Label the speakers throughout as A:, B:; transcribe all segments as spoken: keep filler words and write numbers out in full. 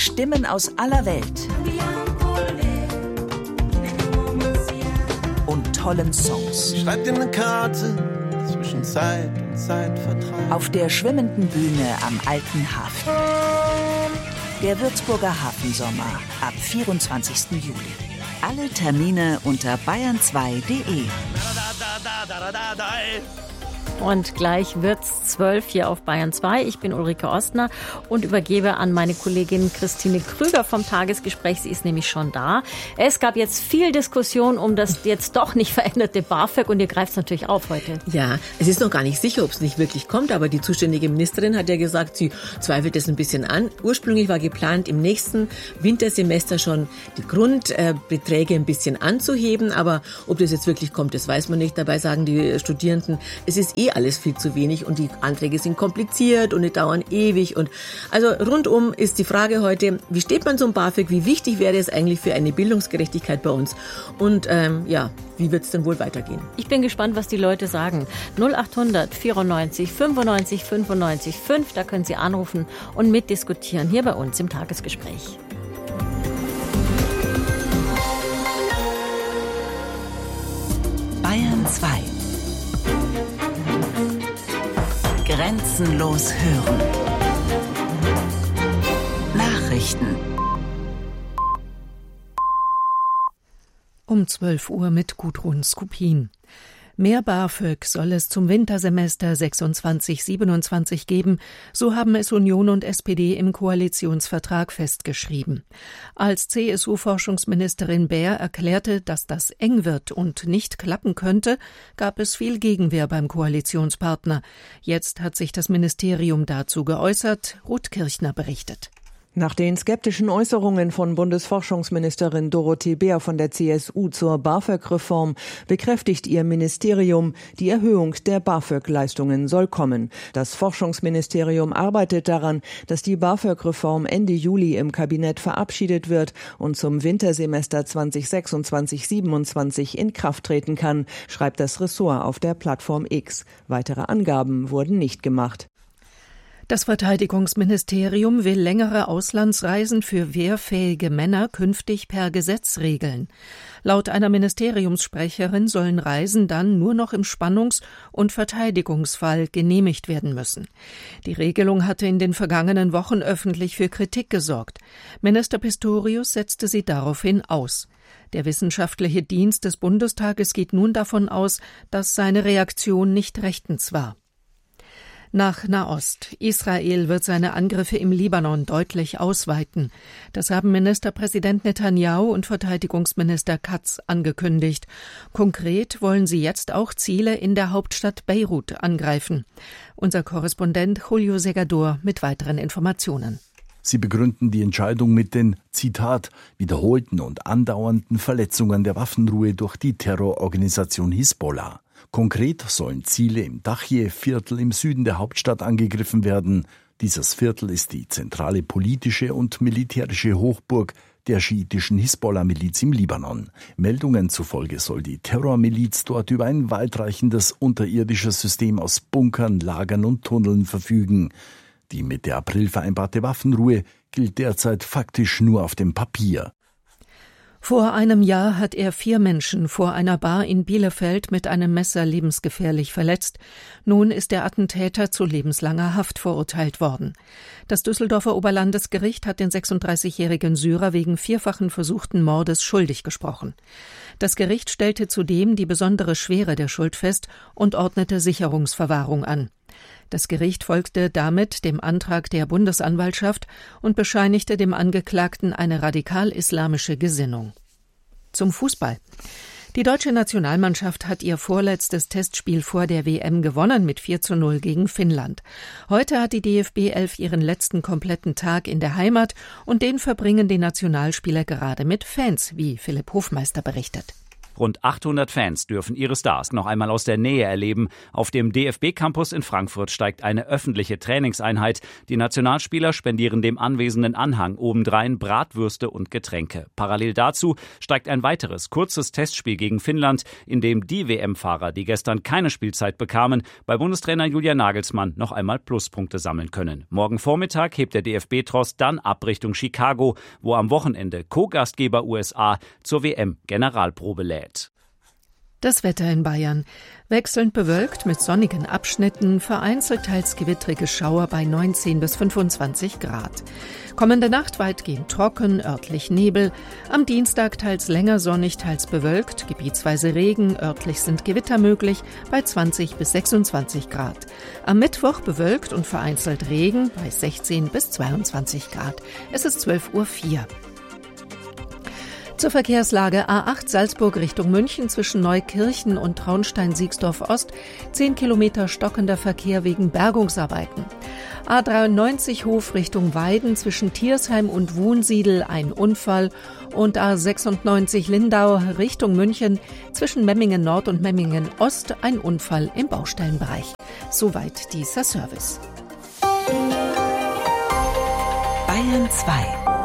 A: Stimmen aus aller Welt und tollen Songs.
B: Schreibt dir eine Karte zwischen Zeit und Zeitvertreib.
A: Auf der schwimmenden Bühne am Alten Hafen. Der Würzburger Hafensommer ab vierundzwanzigsten Juli. Alle Termine unter bayern zwei punkt de.
C: Und gleich wird's zwölf hier auf Bayern zwei. Ich bin Ulrike Ostner und übergebe an meine Kollegin Christine Krüger vom Tagesgespräch. Sie ist nämlich schon da. Es gab jetzt viel Diskussion um das jetzt doch nicht veränderte BAföG und ihr greift es natürlich auf heute.
D: Ja, es ist noch gar nicht sicher, ob es nicht wirklich kommt, aber die zuständige Ministerin hat ja gesagt, sie zweifelt es ein bisschen an. Ursprünglich war geplant, im nächsten Wintersemester schon die Grundbeträge ein bisschen anzuheben, aber ob das jetzt wirklich kommt, das weiß man nicht. Dabei sagen die Studierenden, es ist eh alles viel zu wenig und die Anträge sind kompliziert und die dauern ewig. Und also rundum ist die Frage heute, wie steht man zum BAföG, wie wichtig wäre es eigentlich für eine Bildungsgerechtigkeit bei uns und ähm, ja, wie wird es denn wohl weitergehen?
C: Ich bin gespannt, was die Leute sagen. null acht hundert vierundneunzig fünfundneunzig fünfundneunzig fünf, da können Sie anrufen und mitdiskutieren hier bei uns im Tagesgespräch.
A: Bayern zwei. Grenzenlos hören. Nachrichten.
E: Um zwölf Uhr mit Gudrun Skupin. Mehr BAföG soll es zum Wintersemester sechsundzwanzig siebenundzwanzig geben, so haben es Union und S P D im Koalitionsvertrag festgeschrieben. Als C S U-Forschungsministerin Baer erklärte, dass das eng wird und nicht klappen könnte, gab es viel Gegenwehr beim Koalitionspartner. Jetzt hat sich das Ministerium dazu geäußert. Ruth Kirchner berichtet.
F: Nach den skeptischen Äußerungen von Bundesforschungsministerin Dorothee Baer von der C S U zur BAföG-Reform bekräftigt ihr Ministerium, die Erhöhung der BAföG-Leistungen soll kommen. Das Forschungsministerium arbeitet daran, dass die BAföG-Reform Ende Juli im Kabinett verabschiedet wird und zum Wintersemester zwanzig sechsundzwanzig siebenundzwanzig in Kraft treten kann, schreibt das Ressort auf der Plattform X. Weitere Angaben wurden nicht gemacht.
E: Das Verteidigungsministerium will längere Auslandsreisen für wehrfähige Männer künftig per Gesetz regeln. Laut einer Ministeriumssprecherin sollen Reisen dann nur noch im Spannungs- und Verteidigungsfall genehmigt werden müssen. Die Regelung hatte in den vergangenen Wochen öffentlich für Kritik gesorgt. Minister Pistorius setzte sie daraufhin aus. Der wissenschaftliche Dienst des Bundestages geht nun davon aus, dass seine Reaktion nicht rechtens war. Nach Nahost. Israel wird seine Angriffe im Libanon deutlich ausweiten. Das haben Ministerpräsident Netanyahu und Verteidigungsminister Katz angekündigt. Konkret wollen sie jetzt auch Ziele in der Hauptstadt Beirut angreifen. Unser Korrespondent Julio Segador mit weiteren Informationen.
G: Sie begründen die Entscheidung mit den, Zitat, wiederholten und andauernden Verletzungen der Waffenruhe durch die Terrororganisation Hisbollah. Konkret sollen Ziele im Dachje-Viertel im Süden der Hauptstadt angegriffen werden. Dieses Viertel ist die zentrale politische und militärische Hochburg der schiitischen Hisbollah-Miliz im Libanon. Meldungen zufolge soll die Terrormiliz dort über ein weitreichendes unterirdisches System aus Bunkern, Lagern und Tunneln verfügen. Die Mitte April vereinbarte Waffenruhe gilt derzeit faktisch nur auf dem Papier.
E: Vor einem Jahr hat er vier Menschen vor einer Bar in Bielefeld mit einem Messer lebensgefährlich verletzt. Nun ist der Attentäter zu lebenslanger Haft verurteilt worden. Das Düsseldorfer Oberlandesgericht hat den sechsunddreißigjährigen Syrer wegen vierfachen versuchten Mordes schuldig gesprochen. Das Gericht stellte zudem die besondere Schwere der Schuld fest und ordnete Sicherungsverwahrung an. Das Gericht folgte damit dem Antrag der Bundesanwaltschaft und bescheinigte dem Angeklagten eine radikal-islamische Gesinnung. Zum Fußball. Die deutsche Nationalmannschaft hat ihr vorletztes Testspiel vor der W M gewonnen mit vier zu null gegen Finnland. Heute hat die D F B elf ihren letzten kompletten Tag in der Heimat und den verbringen die Nationalspieler gerade mit Fans, wie Philipp Hofmeister berichtet.
H: Rund achthundert Fans dürfen ihre Stars noch einmal aus der Nähe erleben. Auf dem D F B-Campus in Frankfurt steigt eine öffentliche Trainingseinheit. Die Nationalspieler spendieren dem anwesenden Anhang obendrein Bratwürste und Getränke. Parallel dazu steigt ein weiteres kurzes Testspiel gegen Finnland, in dem die W M-Fahrer, die gestern keine Spielzeit bekamen, bei Bundestrainer Julian Nagelsmann noch einmal Pluspunkte sammeln können. Morgen Vormittag hebt der D F B-Tross dann ab Richtung Chicago, wo am Wochenende Co-Gastgeber U S A zur W M-Generalprobe lädt.
E: Das Wetter in Bayern. Wechselnd bewölkt mit sonnigen Abschnitten, vereinzelt teils gewittrige Schauer bei neunzehn bis fünfundzwanzig Grad. Kommende Nacht weitgehend trocken, örtlich Nebel. Am Dienstag teils länger sonnig, teils bewölkt, gebietsweise Regen, örtlich sind Gewitter möglich bei zwanzig bis sechsundzwanzig Grad. Am Mittwoch bewölkt und vereinzelt Regen bei sechzehn bis zweiundzwanzig Grad. Es ist zwölf Uhr vier. Zur Verkehrslage: A acht Salzburg Richtung München zwischen Neukirchen und Traunstein-Siegsdorf Ost, zehn Kilometer stockender Verkehr wegen Bergungsarbeiten. A dreiundneunzig Hof Richtung Weiden zwischen Thiersheim und Wunsiedel ein Unfall und A sechsundneunzig Lindau Richtung München zwischen Memmingen Nord und Memmingen Ost ein Unfall im Baustellenbereich. Soweit dieser Service.
A: Bayern zwei.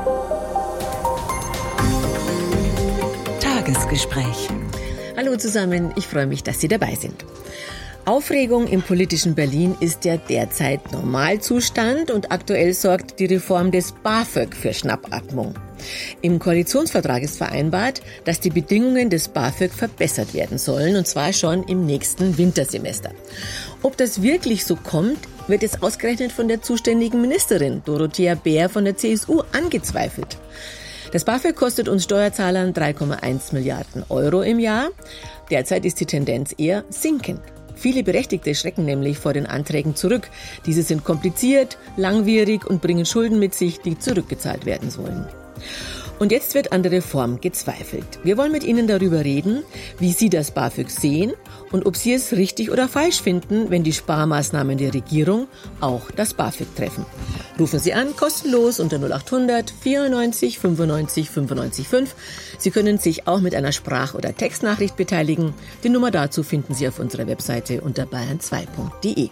A: Tagesgespräch.
D: Hallo zusammen, ich freue mich, dass Sie dabei sind. Aufregung im politischen Berlin ist ja derzeit Normalzustand und aktuell sorgt die Reform des BAföG für Schnappatmung. Im Koalitionsvertrag ist vereinbart, dass die Bedingungen des BAföG verbessert werden sollen, und zwar schon im nächsten Wintersemester. Ob das wirklich so kommt, wird jetzt ausgerechnet von der zuständigen Ministerin Dorothea Bär von der C S U angezweifelt. Das BAföG kostet uns Steuerzahlern drei Komma eins Milliarden Euro im Jahr. Derzeit ist die Tendenz eher sinkend. Viele Berechtigte schrecken nämlich vor den Anträgen zurück. Diese sind kompliziert, langwierig und bringen Schulden mit sich, die zurückgezahlt werden sollen. Und jetzt wird an der Reform gezweifelt. Wir wollen mit Ihnen darüber reden, wie Sie das BAföG sehen und ob Sie es richtig oder falsch finden, wenn die Sparmaßnahmen der Regierung auch das BAföG treffen. Rufen Sie an, kostenlos unter null acht hundert vierundneunzig fünfundneunzig fünfundneunzig fünf. Sie können sich auch mit einer Sprach- oder Textnachricht beteiligen. Die Nummer dazu finden Sie auf unserer Webseite unter bayern zwei punkt de.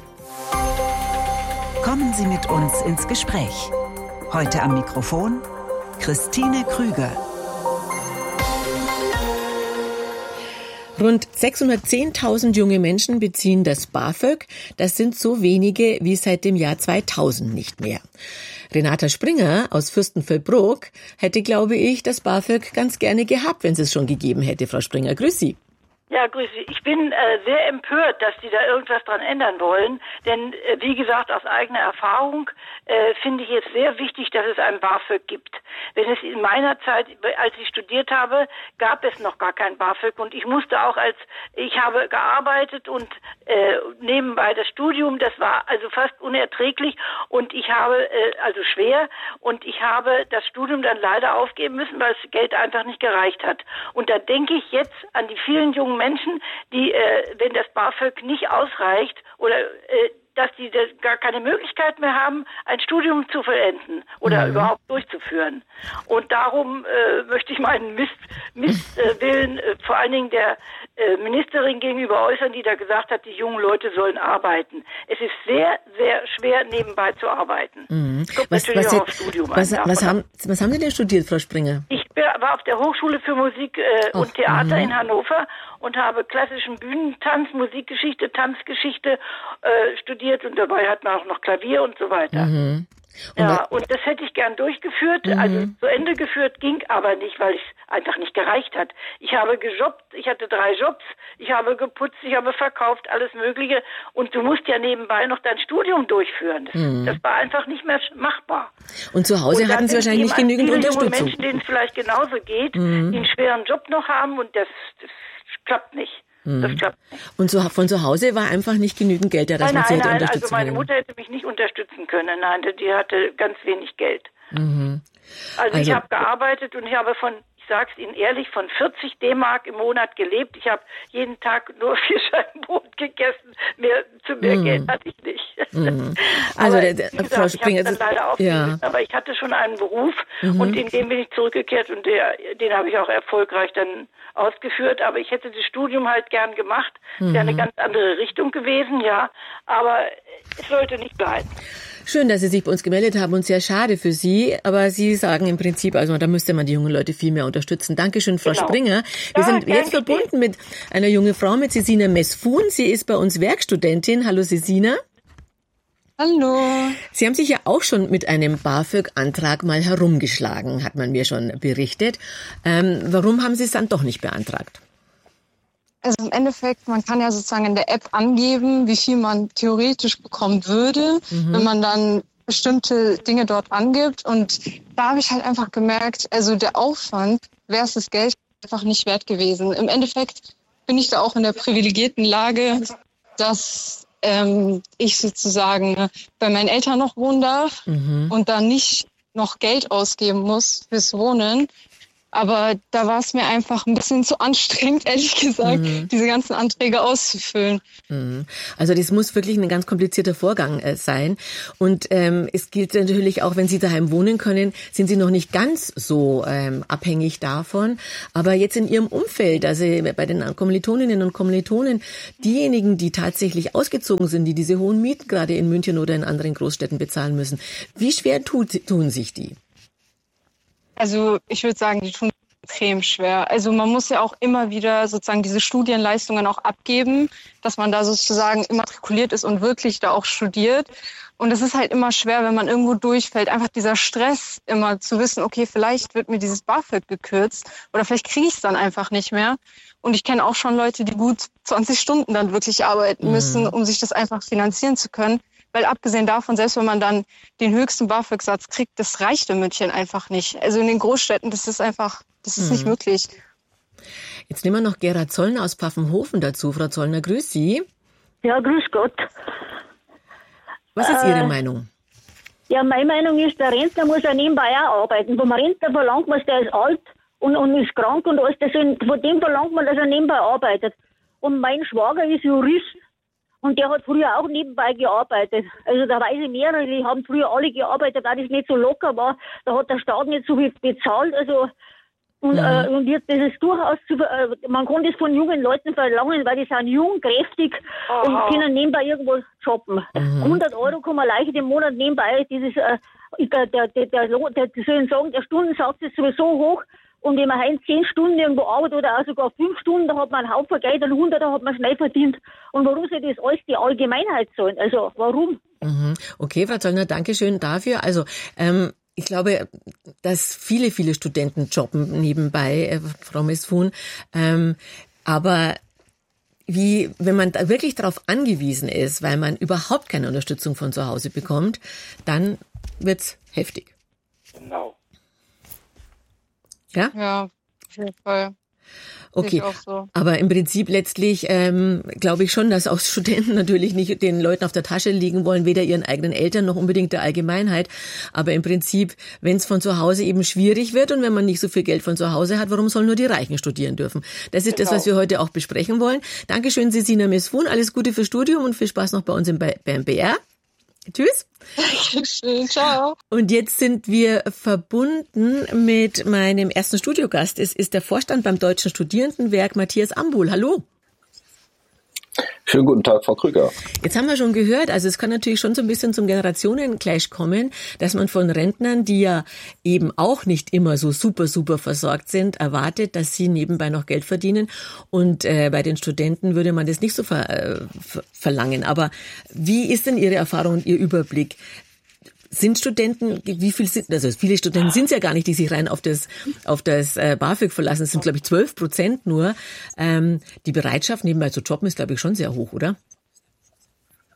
A: Kommen Sie mit uns ins Gespräch. Heute am Mikrofon Christine Krüger.
D: Rund sechshundertzehntausend junge Menschen beziehen das BAföG. Das sind so wenige wie seit dem Jahr zweitausend nicht mehr. Renata Springer aus Fürstenfeldbruck hätte, glaube ich, das BAföG ganz gerne gehabt, wenn es es schon gegeben hätte. Frau Springer, grüß Sie.
I: Ja, grüß Sie. Ich bin äh, sehr empört, dass die da irgendwas dran ändern wollen. Denn, äh, wie gesagt, aus eigener Erfahrung äh, finde ich es sehr wichtig, dass es ein BAföG gibt. Wenn es in meiner Zeit, als ich studiert habe, gab es noch gar kein BAföG. Und ich musste auch als, ich habe gearbeitet und äh, nebenbei das Studium, das war also fast unerträglich. Und ich habe, äh, also schwer, und ich habe das Studium dann leider aufgeben müssen, weil das Geld einfach nicht gereicht hat. Und da denke ich jetzt an die vielen jungen Menschen, die, äh, wenn das BAföG nicht ausreicht oder äh, dass die das gar keine Möglichkeit mehr haben, ein Studium zu vollenden oder mhm. überhaupt durchzuführen. Und darum äh, möchte ich meinen Mist, Mistwillen äh, vor allen Dingen der äh, Ministerin gegenüber äußern, die da gesagt hat, die jungen Leute sollen arbeiten. Es ist sehr, sehr schwer, nebenbei zu arbeiten.
D: Mhm.
I: Kommt
D: was,
I: natürlich
D: was,
I: auch aufs Studium
D: was,
I: an.
D: Was haben, was haben Sie denn studiert, Frau Springer?
I: Ich war auf der Hochschule für Musik äh,
D: Och,
I: und Theater
D: mh.
I: in Hannover und habe klassischen Bühnentanz, Musikgeschichte, Tanzgeschichte äh, studiert, und dabei hat man auch noch Klavier und so weiter.
D: Mhm. Und
I: ja, und das hätte ich gern durchgeführt,
D: Mhm.
I: also zu Ende geführt, ging aber nicht, weil es einfach nicht gereicht hat. Ich habe gejobbt, ich hatte drei Jobs, ich habe geputzt, ich habe verkauft, alles Mögliche, und du musst ja nebenbei noch dein Studium durchführen. Das,
D: Mhm.
I: das war einfach nicht mehr machbar.
D: Und zu Hause
I: Und dann
D: hatten Sie
I: sind
D: wahrscheinlich nicht
I: eben
D: genügend
I: viele junge
D: Unterstützung.
I: Menschen, denen es vielleicht genauso geht,
D: Mhm.
I: die einen schweren Job noch haben, und das, das klappt nicht. Das klappt nicht.
D: Und so, von zu Hause war einfach nicht genügend Geld da, dass
I: Nein,
D: man sie
I: nein,
D: hätte
I: nein,
D: unterstützen
I: also meine
D: können.
I: Mutter hätte mich nicht unterstützen können. Nein, die hatte ganz wenig Geld.
D: Mhm.
I: Also,
D: Also-
I: ich habe gearbeitet und ich habe von, ich sage es Ihnen ehrlich, von vierzig D-Mark im Monat gelebt. Ich habe jeden Tag nur vier Scheiben Brot gegessen. Mehr, zu mehr mm. Geld hatte ich nicht. Mm.
D: Also,
I: aber,
D: der, der,
I: gesagt,
D: Frau Springer,
I: ich habe dann leider aufgegeben,
D: ja.
I: aber ich hatte schon einen Beruf
D: mhm.
I: und in dem bin ich zurückgekehrt und der, den habe ich auch erfolgreich dann ausgeführt. Aber ich hätte das Studium halt gern gemacht. Mhm. Wäre eine ganz andere Richtung gewesen, ja. Aber es sollte nicht bleiben.
D: Schön, dass Sie sich bei uns gemeldet haben und sehr schade für Sie. Aber Sie sagen im Prinzip, also da müsste man die jungen Leute viel mehr unterstützen. Dankeschön, Frau genau. Springer. Wir ja, sind jetzt verbunden mit einer jungen Frau, mit Sesina Mesfun. Sie ist bei uns Werkstudentin. Hallo Sesina.
J: Hallo.
D: Sie haben sich ja auch schon mit einem BAföG-Antrag mal herumgeschlagen, hat man mir schon berichtet. Ähm, warum haben Sie es dann doch nicht beantragt?
J: Also im Endeffekt, man kann ja sozusagen in der App angeben, wie viel man theoretisch bekommen würde, mhm. wenn man dann bestimmte Dinge dort angibt. Und da habe ich halt einfach gemerkt, also der Aufwand versus Geld einfach nicht wert gewesen. Im Endeffekt bin ich da auch in der privilegierten Lage, dass ähm, ich sozusagen bei meinen Eltern noch wohnen darf mhm. und da nicht noch Geld ausgeben muss fürs Wohnen. Aber da war es mir einfach ein bisschen zu anstrengend, ehrlich gesagt, mhm. diese ganzen Anträge auszufüllen.
D: Mhm. Also das muss wirklich ein ganz komplizierter Vorgang äh, sein. Und ähm, es gilt natürlich auch, wenn Sie daheim wohnen können, sind Sie noch nicht ganz so ähm, abhängig davon. Aber jetzt in Ihrem Umfeld, also bei den Kommilitoninnen und Kommilitonen, diejenigen, die tatsächlich ausgezogen sind, die diese hohen Mieten gerade in München oder in anderen Großstädten bezahlen müssen, wie schwer tut, tun sich die?
J: Also ich würde sagen, die tun extrem schwer. Also man muss ja auch immer wieder sozusagen diese Studienleistungen auch abgeben, dass man da sozusagen immatrikuliert ist und wirklich da auch studiert. Und es ist halt immer schwer, wenn man irgendwo durchfällt. Einfach dieser Stress, immer zu wissen, okay, vielleicht wird mir dieses BAföG gekürzt oder vielleicht kriege ich es dann einfach nicht mehr. Und ich kenne auch schon Leute, die gut zwanzig Stunden dann wirklich arbeiten müssen, um sich das einfach finanzieren zu können. Weil abgesehen davon, selbst wenn man dann den höchsten BAföG-Satz kriegt, das reicht in München einfach nicht. Also in den Großstädten, das ist einfach, das ist mhm. nicht möglich.
D: Jetzt nehmen wir noch Gerhard Zollner aus Pfaffenhofen dazu. Frau Zollner, grüß Sie.
K: Ja, grüß Gott.
D: Was ist äh, Ihre Meinung?
K: Ja, meine Meinung ist, der Rentner muss ja nebenbei auch arbeiten. Vom Rentner verlangt man, der ist alt und, und ist krank und alles. Deswegen, von dem verlangt man, dass er nebenbei arbeitet. Und mein Schwager ist Jurist. Und der hat früher auch nebenbei gearbeitet. Also da weiß ich mehrere, die haben früher alle gearbeitet, weil das nicht so locker war. Da hat der Staat nicht so viel bezahlt. Also und, ja. äh, und jetzt das ist durchaus zu, äh, man kann das von jungen Leuten verlangen, weil die sind jung, kräftig Aha. und können nebenbei irgendwo shoppen. Mhm. hundert Euro kann man leicht im Monat nebenbei, dieses, äh, der, der, der, der, der, der, soll ich sagen, der Stundensatz ist sowieso hoch. Und wenn man heute zehn Stunden irgendwo arbeitet oder auch sogar fünf Stunden, da hat man einen Haufen Geld, und hundert, da hat man schnell verdient. Und warum soll das alles die Allgemeinheit sein? Also, warum?
D: Mhm. Okay, Frau Zollner, danke schön dafür. Also, ähm, ich glaube, dass viele, viele Studenten jobben nebenbei, äh, Frau Mesfun. Ähm, aber wie, wenn man da wirklich darauf angewiesen ist, weil man überhaupt keine Unterstützung von zu Hause bekommt, dann wird's heftig.
I: Genau.
D: Ja?
J: Ja, auf jeden Fall.
D: Okay, auch so. Aber im Prinzip letztlich ähm, glaube ich schon, dass auch Studenten natürlich nicht den Leuten auf der Tasche liegen wollen, weder ihren eigenen Eltern noch unbedingt der Allgemeinheit. Aber im Prinzip, wenn es von zu Hause eben schwierig wird und wenn man nicht so viel Geld von zu Hause hat, warum sollen nur die Reichen studieren dürfen? Das ist genau. das, was wir heute auch besprechen wollen. Dankeschön, Sesina Mesfun. Alles Gute fürs Studium und viel Spaß noch bei uns im B M B R. Tschüss.
J: Dankeschön, ciao.
D: Und jetzt sind wir verbunden mit meinem ersten Studiogast. Es ist der Vorstand beim Deutschen Studierendenwerk, Matthias Ambul. Hallo.
L: Schönen guten Tag, Frau Krüger.
D: Jetzt haben wir schon gehört, also es kann natürlich schon so ein bisschen zum Generationenclash kommen, dass man von Rentnern, die ja eben auch nicht immer so super, super versorgt sind, erwartet, dass sie nebenbei noch Geld verdienen. Und äh, bei den Studenten würde man das nicht so ver, äh, verlangen. Aber wie ist denn Ihre Erfahrung und Ihr Überblick? Sind Studenten, wie viel sind, also viele Studenten sind es ja gar nicht, die sich rein auf das, auf das äh, BAföG verlassen. Es sind, glaube ich, zwölf Prozent nur. Ähm, die Bereitschaft, nebenbei zu jobben, ist, glaube ich, schon sehr hoch, oder?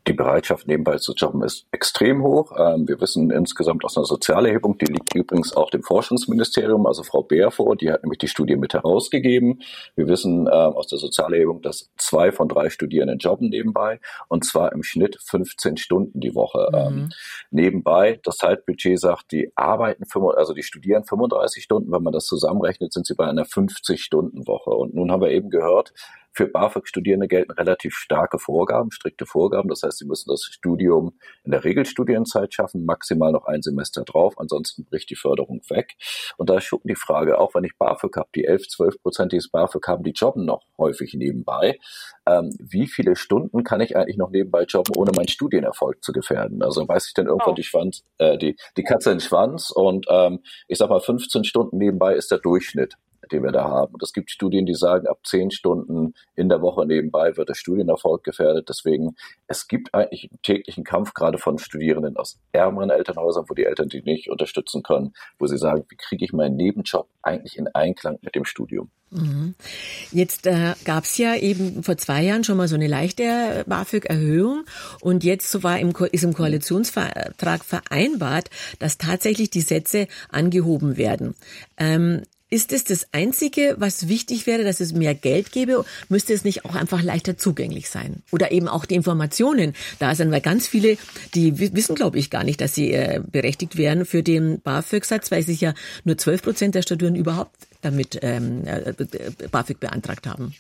L: Die Bereitschaft, nebenbei zu jobben, ist extrem hoch. Ähm, wir wissen insgesamt aus einer Sozialerhebung, die liegt übrigens auch dem Forschungsministerium, also Frau Beer vor, die hat nämlich die Studie mit herausgegeben. Wir wissen äh, aus der Sozialerhebung, dass zwei von drei Studierenden jobben nebenbei, und zwar im Schnitt fünfzehn Stunden die Woche. Mhm. Ähm, nebenbei, das Zeitbudget sagt, die arbeiten, also die studieren fünfunddreißig Stunden, wenn man das zusammenrechnet, sind sie bei einer fünfzig-Stunden-Woche. Und nun haben wir eben gehört, für BAföG-Studierende gelten relativ starke Vorgaben, strikte Vorgaben. Das heißt, sie müssen das Studium in der Regelstudienzeit schaffen, maximal noch ein Semester drauf, ansonsten bricht die Förderung weg. Und da ist schon die Frage, auch wenn ich BAföG habe, die elf, zwölf Prozent, die das BAföG haben, die jobben noch häufig nebenbei. Ähm, wie viele Stunden kann ich eigentlich noch nebenbei jobben, ohne meinen Studienerfolg zu gefährden? Also beiß ich dann irgendwann oh. die, Schwanz, äh, die, die Katze in den Schwanz, und ähm, ich sag mal, fünfzehn Stunden nebenbei ist der Durchschnitt, den wir da haben. Und es gibt Studien, die sagen, ab zehn Stunden in der Woche nebenbei wird der Studienerfolg gefährdet. Deswegen, es gibt eigentlich einen täglichen Kampf, gerade von Studierenden aus ärmeren Elternhäusern, wo die Eltern die nicht unterstützen können, wo sie sagen, wie kriege ich meinen Nebenjob eigentlich in Einklang mit dem Studium?
D: Jetzt äh, gab es ja eben vor zwei Jahren schon mal so eine leichte BAföG-Erhöhung, und jetzt so war im Ko- ist im Koalitionsvertrag vereinbart, dass tatsächlich die Sätze angehoben werden. Ähm, Ist es das Einzige, was wichtig wäre, dass es mehr Geld gäbe? Müsste es nicht auch einfach leichter zugänglich sein? Oder eben auch die Informationen da sind, weil ganz viele, die wissen, glaube ich, gar nicht, dass sie äh, berechtigt wären für den BAföG-Satz, weil sich ja nur zwölf Prozent der Studierenden überhaupt damit ähm, äh, BAföG beantragt haben.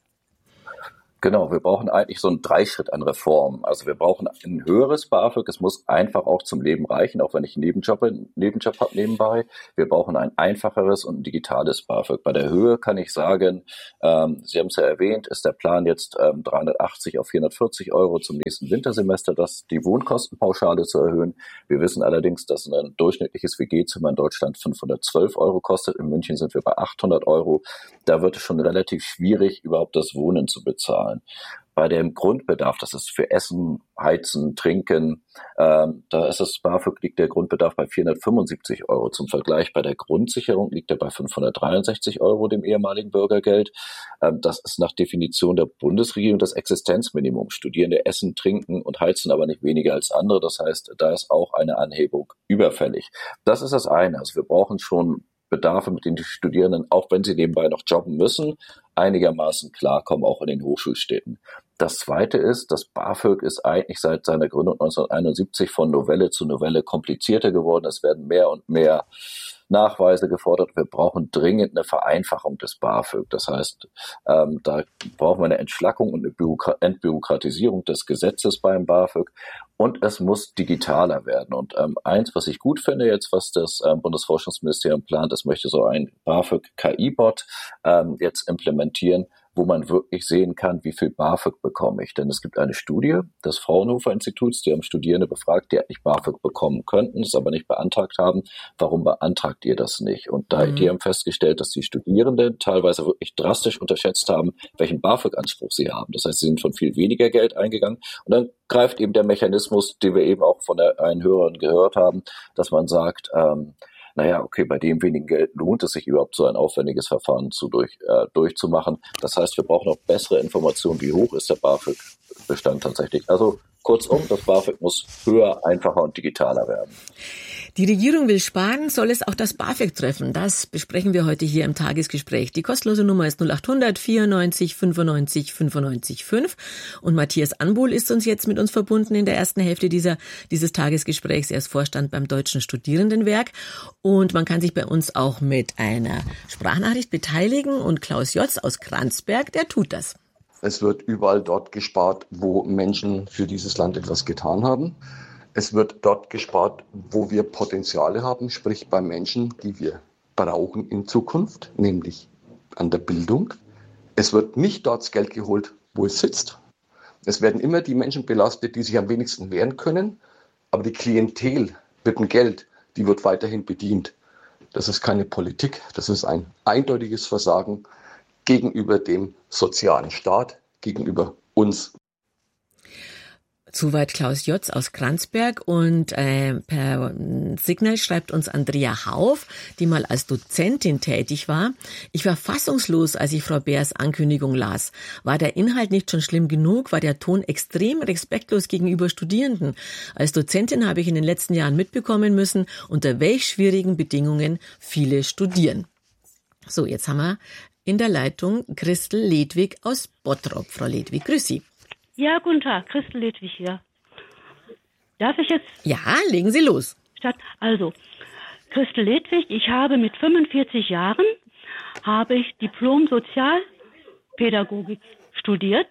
L: Genau, wir brauchen eigentlich so einen Dreischritt an Reformen. Also wir brauchen ein höheres BAföG. Es muss einfach auch zum Leben reichen, auch wenn ich einen Nebenjob, einen Nebenjob habe nebenbei. Wir brauchen ein einfacheres und ein digitales BAföG. Bei der Höhe kann ich sagen, ähm, Sie haben es ja erwähnt, ist der Plan jetzt ähm, dreihundertachtzig auf vierhundertvierzig Euro zum nächsten Wintersemester, das die Wohnkostenpauschale zu erhöhen. Wir wissen allerdings, dass ein durchschnittliches W G-Zimmer in Deutschland fünfhundertzwölf Euro kostet. In München sind wir bei achthundert Euro. Da wird es schon relativ schwierig, überhaupt das Wohnen zu bezahlen. Bei dem Grundbedarf, das ist für Essen, Heizen, Trinken, ähm, da ist das BAföG, liegt der Grundbedarf bei vierhundertfünfundsiebzig Euro. Zum Vergleich, bei der Grundsicherung liegt er bei fünfhundertdreiundsechzig Euro, dem ehemaligen Bürgergeld. Ähm, das ist nach Definition der Bundesregierung das Existenzminimum. Studierende essen, trinken und heizen aber nicht weniger als andere. Das heißt, da ist auch eine Anhebung überfällig. Das ist das eine. Also wir brauchen schon Bedarfe, mit denen die Studierenden, auch wenn sie nebenbei noch jobben müssen, einigermaßen klarkommen, auch in den Hochschulstädten. Das Zweite ist, das BAföG ist eigentlich seit seiner Gründung neunzehnhunderteinundsiebzig von Novelle zu Novelle komplizierter geworden. Es werden mehr und mehr Nachweise gefordert. Wir brauchen dringend eine Vereinfachung des BAföG. Das heißt, ähm, da brauchen wir eine Entschlackung und eine Bürokra- Entbürokratisierung des Gesetzes beim BAföG. Und es muss digitaler werden. Und ähm, eins, was ich gut finde jetzt, was das ähm, Bundesforschungsministerium plant, das möchte so ein BAföG-K I-Bot ähm, jetzt implementieren, wo man wirklich sehen kann, wie viel BAföG bekomme ich. Denn es gibt eine Studie des Fraunhofer-Instituts, die haben Studierende befragt, die eigentlich BAföG bekommen könnten, es aber nicht beantragt haben. Warum beantragt ihr das nicht? Und da, mhm. die haben festgestellt, dass die Studierenden teilweise wirklich drastisch unterschätzt haben, welchen BAföG-Anspruch sie haben. Das heißt, sie sind von viel weniger Geld eingegangen. Und dann greift eben der Mechanismus, den wir eben auch von der einen Hörerin gehört haben, dass man sagt, ähm, naja, okay, bei dem wenigen Geld lohnt es sich überhaupt so ein aufwendiges Verfahren zu durch, äh, durchzumachen. Das heißt, wir brauchen noch bessere Informationen, wie hoch ist der BAföG-Bestand tatsächlich. Also kurzum, das BAföG muss höher, einfacher und digitaler werden.
D: Die Regierung will sparen, soll es auch das BAföG treffen? Das besprechen wir heute hier im Tagesgespräch. Die kostenlose Nummer ist null achthundert vierundneunzig fünfundneunzig fünfundneunzig fünf. Und Matthias Anbohl ist uns jetzt mit uns verbunden in der ersten Hälfte dieser, dieses Tagesgesprächs. Er ist Vorstand beim Deutschen Studierendenwerk. Und man kann sich bei uns auch mit einer Sprachnachricht beteiligen. Und Klaus Jotz aus Kranzberg, der tut das.
M: Es wird überall dort gespart, wo Menschen für dieses Land etwas getan haben. Es wird dort gespart, wo wir Potenziale haben, sprich bei Menschen, die wir brauchen in Zukunft, nämlich an der Bildung. Es wird nicht dort das Geld geholt, wo es sitzt. Es werden immer die Menschen belastet, die sich am wenigsten wehren können, aber die Klientel mit dem Geld, die wird weiterhin bedient. Das ist keine Politik, das ist ein eindeutiges Versagen gegenüber dem sozialen Staat, gegenüber uns.
D: Soweit Klaus Jotz aus Kranzberg und äh, per Signal schreibt uns Andrea Hauf, die mal als Dozentin tätig war. Ich war fassungslos, als ich Frau Beers Ankündigung las. War der Inhalt nicht schon schlimm genug? War der Ton extrem respektlos gegenüber Studierenden? Als Dozentin habe ich in den letzten Jahren mitbekommen müssen, unter welch schwierigen Bedingungen viele studieren. So, jetzt haben wir in der Leitung Christel Ledwig aus Bottrop. Frau Ledwig, grüß Sie.
N: Ja, guten Tag, Christel Ledwig hier. Darf ich jetzt...
D: Ja, legen Sie los.
N: Statt, also, Christel Ledwig, ich habe mit fünfundvierzig Jahren, habe ich Diplom-Sozialpädagogik studiert.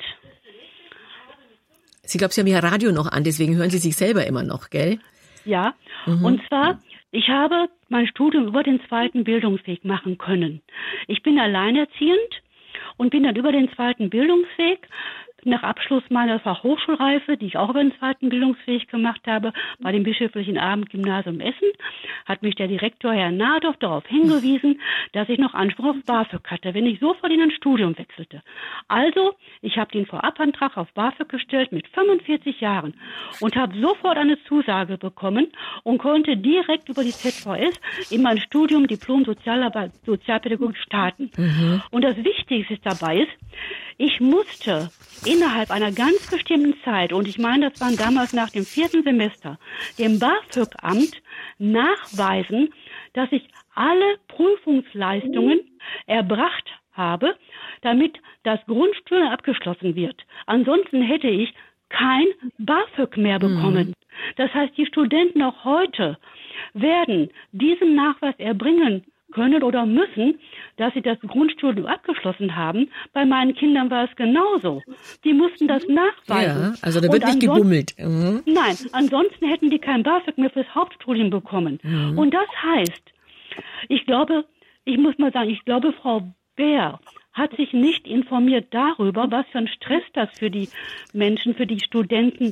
D: Sie glauben, Sie haben Ihr Radio noch an, deswegen hören Sie sich selber immer noch, gell?
N: Ja,
D: Mhm.
N: und zwar, ich habe mein Studium über den zweiten Bildungsweg machen können. Ich bin alleinerziehend und bin dann über den zweiten Bildungsweg nach Abschluss meiner Fachhochschulreife, die ich auch über den zweiten Bildungsweg gemacht habe, bei dem Bischöflichen Abendgymnasium Essen, hat mich der Direktor Herr Nadorf darauf hingewiesen, dass ich noch Anspruch auf BAföG hatte, wenn ich sofort in ein Studium wechselte. Also, ich habe den Vorabantrag auf BAföG gestellt mit fünfundvierzig Jahren und habe sofort eine Zusage bekommen und konnte direkt über die Z V S in mein Studium Diplom Sozialarbeit, Sozialpädagogik starten.
D: Mhm.
N: Und das Wichtigste dabei ist, ich musste innerhalb einer ganz bestimmten Zeit, und ich meine, das waren damals nach dem vierten Semester, dem BAföG-Amt nachweisen, dass ich alle Prüfungsleistungen erbracht habe, damit das Grundstudium abgeschlossen wird. Ansonsten hätte ich kein BAföG mehr bekommen. Mhm. Das heißt, die Studenten auch heute werden diesen Nachweis erbringen können oder müssen, dass sie das Grundstudium abgeschlossen haben. Bei meinen Kindern war es genauso. Die mussten das nachweisen.
D: Ja, also da wird
N: Und
D: nicht gebummelt. Mhm.
N: Nein, ansonsten hätten die kein BAföG mehr fürs Hauptstudium bekommen.
D: Mhm.
N: Und das heißt, ich glaube, ich muss mal sagen, ich glaube, Frau Beer hat sich nicht informiert darüber, was für ein Stress das für die Menschen, für die Studenten